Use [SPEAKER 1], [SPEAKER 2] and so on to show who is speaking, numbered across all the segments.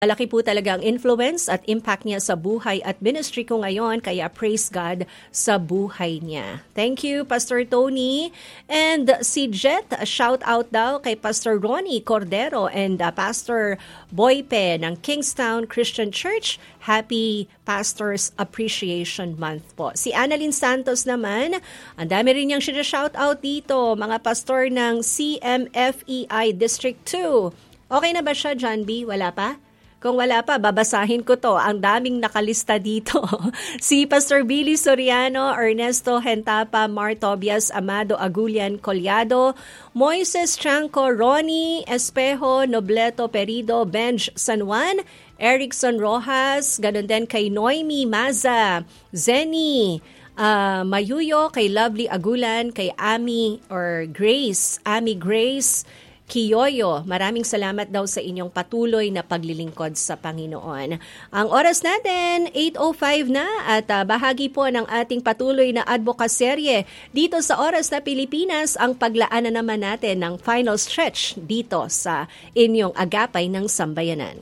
[SPEAKER 1] Malaki po talaga ang influence at impact niya sa buhay at ministry ko ngayon, kaya praise God sa buhay niya. Thank you, Pastor Tony. And si Jet, shout out daw kay Pastor Ronnie Cordero and Pastor Boype ng Kingstown Christian Church. Happy Pastors Appreciation Month po. Si Annalyn Santos naman, ang dami rin niyang shout out dito, mga pastor ng CMFEI District 2. Okay na ba siya, John B? Wala pa? Kung wala pa, babasahin ko to. Ang daming nakalista dito. Si Pastor Billy Soriano, Ernesto Hentapa, Mar Tobias, Amado Agulian Collado, Moises Chanco, Ronnie Espejo, Nobleto Perido, Benj San Juan, Erickson Rojas, ganun din kay Noemi Maza, Zenny, Mayuyo, kay Lovely Agulan, kay Ami Grace Kiyoyo, maraming salamat daw sa inyong patuloy na paglilingkod sa Panginoon. Ang oras natin, 8:05 na at bahagi po ng ating patuloy na advocaserye dito sa Oras na Pilipinas, ang paglaanan naman natin ng final stretch dito sa inyong agapay ng sambayanan.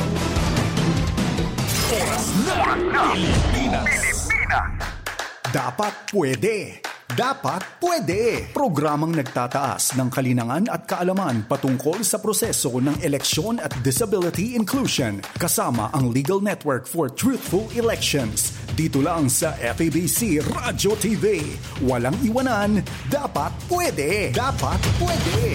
[SPEAKER 2] Oras na Pilipinas. Dapat pwede. Dapat pwede! Programang nagtataas ng kalinangan at kaalaman patungkol sa proseso ng eleksyon at disability inclusion kasama ang Legal Network for Truthful Elections. Dito lang sa FABC Radyo TV. Walang iwanan, dapat pwede! Dapat pwede!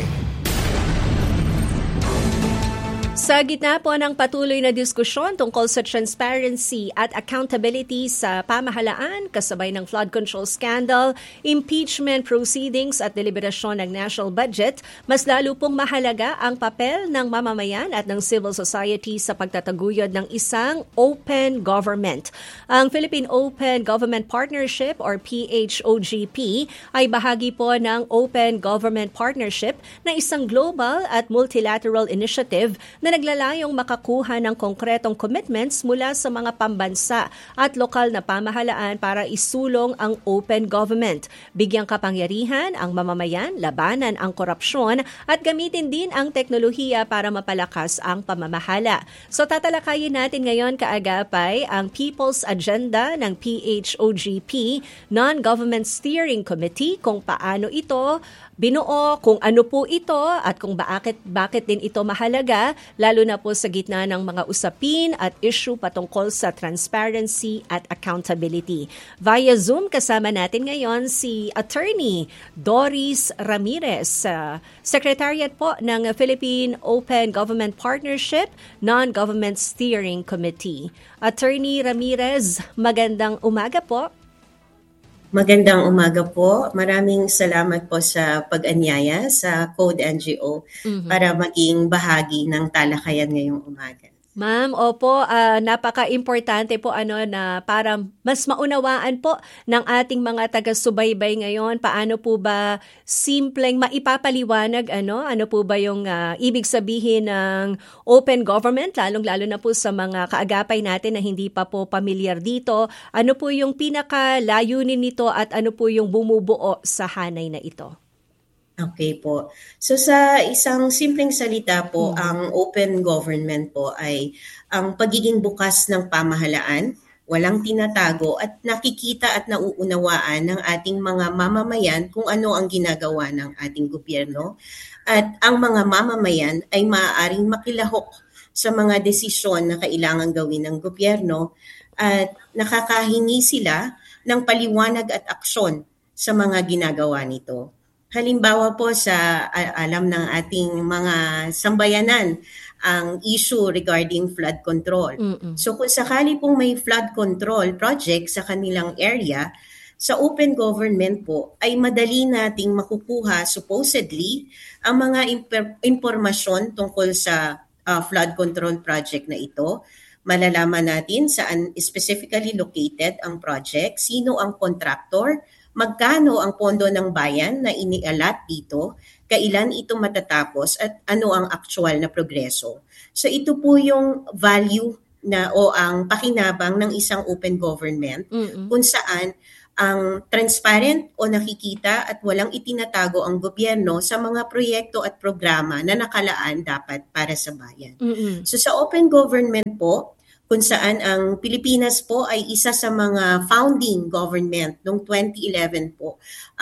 [SPEAKER 1] Sa gitna po ng patuloy na diskusyon tungkol sa transparency at accountability sa pamahalaan, kasabay ng flood control scandal, impeachment proceedings at deliberasyon ng national budget, mas lalo pong mahalaga ang papel ng mamamayan at ng civil society sa pagtataguyod ng isang open government. Ang Philippine Open Government Partnership or PHOGP ay bahagi po ng Open Government Partnership na isang global at multilateral initiative na naglalayong makakuha ng konkretong commitments mula sa mga pambansa at lokal na pamahalaan para isulong ang open government. Bigyang kapangyarihan ang mamamayan, labanan ang korupsyon at gamitin din ang teknolohiya para mapalakas ang pamamahala. So tatalakayin natin ngayon kaagapay ang People's Agenda ng PHOGP Non-Government Steering Committee, kung paano ito binuo, kung ano po ito at kung bakit din ito mahalaga, lalo na po sa gitna ng mga usapin at issue patungkol sa transparency at accountability. Via Zoom kasama natin ngayon si Attorney Doris Ramirez, Secretariat po ng Philippine Open Government Partnership Non-Government Steering Committee. Attorney Ramirez, magandang umaga po.
[SPEAKER 3] Magandang umaga po. Maraming salamat po sa pag-anyaya sa Code NGO para maging bahagi ng talakayan ngayong umaga.
[SPEAKER 1] Ma'am, opo, napaka-importante po na para mas maunawaan po ng ating mga taga-subaybay ngayon, paano po ba simpleng maipapaliwanag ano po ba yung ibig sabihin ng open government, lalong-lalo na po sa mga kaagapay natin na hindi pa po pamilyar dito, ano po yung pinakalayunin nito at ano po yung bumubuo sa hanay na ito?
[SPEAKER 3] Okay po. So sa isang simpleng salita po, ang open government po ay ang pagiging bukas ng pamahalaan, walang tinatago at nakikita at nauunawaan ng ating mga mamamayan kung ano ang ginagawa ng ating gobyerno. At ang mga mamamayan ay maaaring makilahok sa mga desisyon na kailangan gawin ng gobyerno at nakakahingi sila ng paliwanag at aksyon sa mga ginagawa nito. Halimbawa po sa alam ng ating mga sambayanan ang issue regarding flood control. So kung sakali pong may flood control project sa kanilang area, sa open government po ay madali nating makukuha supposedly ang mga impormasyon tungkol sa flood control project na ito. Malalaman natin saan specifically located ang project, sino ang contractor, magkano ang pondo ng bayan na inialat dito, kailan ito matatapos at ano ang actual na progreso. So ito po yung value na o ang pakinabang ng isang open government kung saan ang transparent o nakikita at walang itinatago ang gobyerno sa mga proyekto at programa na nakalaan dapat para sa bayan. So sa open government po, kung saan ang Pilipinas po ay isa sa mga founding government noong 2011 po,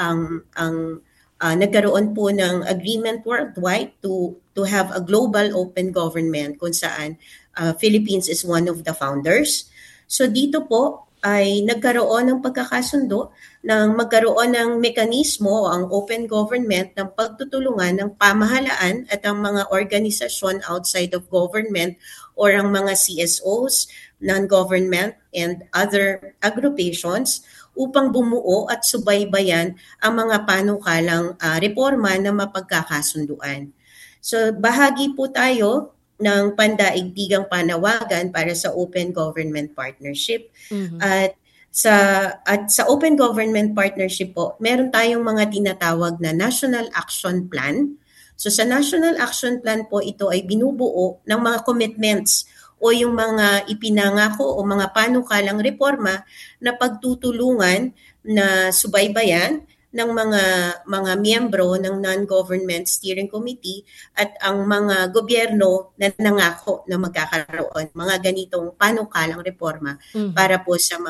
[SPEAKER 3] nagkaroon po ng agreement worldwide to have a global open government kung saan Philippines is one of the founders. So dito po ay nagkaroon ng pagkakasundo ng magkaroon ng mekanismo ang open government ng pagtutulungan ng pamahalaan at ang mga organisasyon outside of government or ang mga CSOs, non-government and other agrupations upang bumuo at subaybayan ang mga panukalang reforma na mapagkakasunduan. So bahagi po tayo ng pandaigdigang panawagan para sa Open Government Partnership. At sa Open Government Partnership po, meron tayong mga tinatawag na National Action Plan. So sa National Action Plan po, ito ay binubuo ng mga commitments o yung mga ipinangako o mga panukalang reforma na pagtutulungan na subaybayan ng mga miyembro ng non-government steering committee at ang mga gobyerno na nangako na magkakaroon mga ganitong panukalang reforma para po sa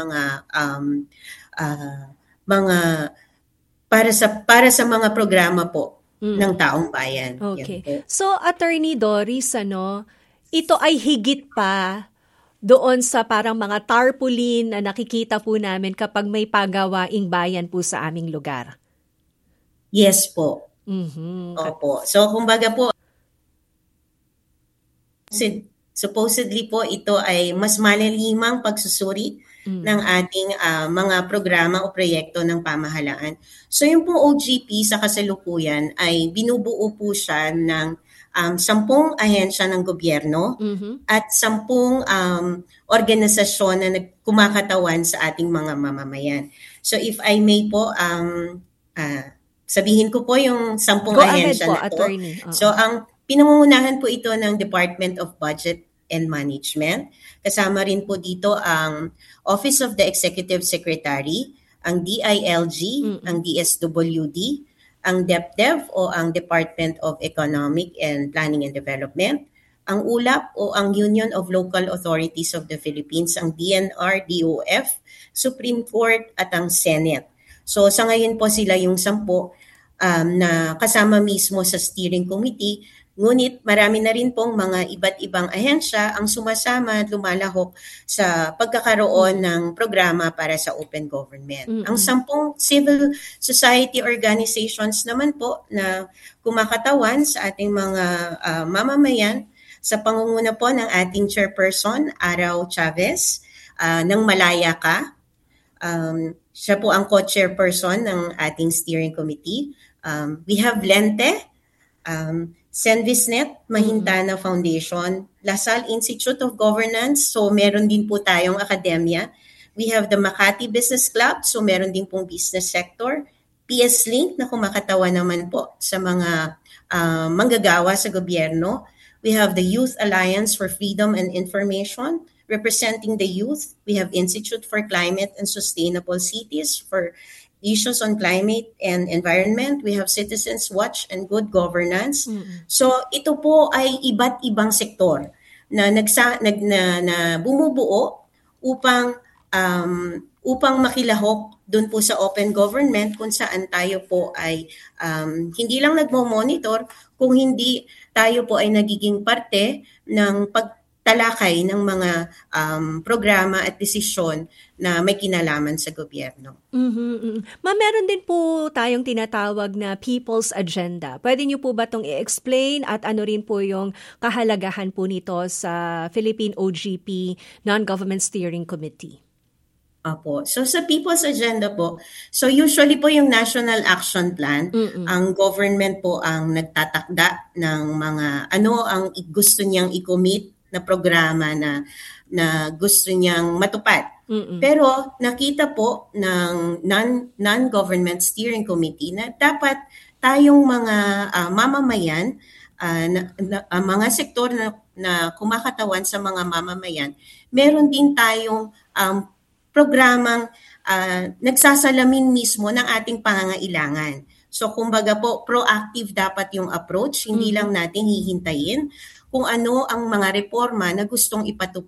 [SPEAKER 3] para sa mga programa po ng taong bayan.
[SPEAKER 1] Okay. So Attorney Doris, ito ay higit pa doon sa parang mga tarpaulin na nakikita po namin kapag may pagawaing bayan po sa aming lugar.
[SPEAKER 3] Yes po. Opo. So kumbaga po, supposedly po ito ay mas malalimang pagsusuri ng ating mga programa o proyekto ng pamahalaan. So yung pong OGP sa kasalukuyan ay binubuo po siya ng 10 ahensya ng gobyerno at 10 organisasyon na kumakatawan sa ating mga mamamayan. So if I may po, sabihin ko po yung 10 ahensya na ito. So ang pinangungunahan po ito ng Department of Budget and Management. Kasama rin po dito ang Office of the Executive Secretary, ang DILG, ang DSWD, ang DepDev o ang Department of Economic and Planning and Development, ang ULAP o ang Union of Local Authorities of the Philippines, ang DNR, DOF, Supreme Court at ang Senate. So sa ngayon po sila yung 10 na kasama mismo sa steering committee. Ngunit marami na rin pong mga iba't ibang ahensya ang sumasama at lumalahok sa pagkakaroon ng programa para sa open government. Ang 10 civil society organizations naman po na kumakatawan sa ating mga mamamayan sa pangunguna po ng ating chairperson, Araw Chavez, ng Malaya Ka. Siya po ang co-chairperson ng ating steering committee. We have Lente, Senvisnet, Mahintana Foundation, Lasal Institute of Governance, so meron din po tayong akademya. We have the Makati Business Club, so meron din pong business sector. PS Link na kumakatawan naman po sa mga manggagawa sa gobyerno. We have the Youth Alliance for Freedom and Information, representing the youth. We have Institute for Climate and Sustainable Cities for issues on climate and environment. We have Citizens Watch and Good Governance. So ito po ay iba't ibang sektor na bumubuo upang makilahok doon po sa open government kung saan tayo po ay hindi lang nagmo-monitor, kung hindi tayo po ay nagiging parte ng pagtalakay ng mga programa at desisyon na may kinalaman sa gobyerno.
[SPEAKER 1] Ma'am, meron din po tayong tinatawag na People's Agenda. Pwede niyo po ba itong i-explain at ano rin po yung kahalagahan po nito sa Philippine OGP Non-Government Steering Committee?
[SPEAKER 3] Apo. So sa People's Agenda po, so usually po yung National Action Plan, ang government po ang nagtatakda ng mga ano ang gusto niyang i-commit na programa na gusto niyang matupad. Pero nakita po ng non-government steering committee na dapat tayong mga mamamayan, mga sektor na kumakatawan sa mga mamamayan, meron din tayong programang nagsasalamin mismo ng ating pangangailangan. So kumbaga po, proactive dapat yung approach, hindi lang natin hihintayin kung ano ang mga reforma na gustong ipatupad